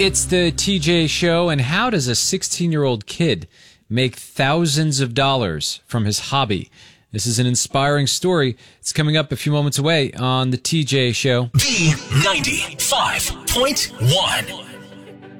It's the TJ Show, and how does a 16-year-old kid make thousands of dollars from his hobby? This is an inspiring story. It's coming up a few moments away on the TJ Show. B95.1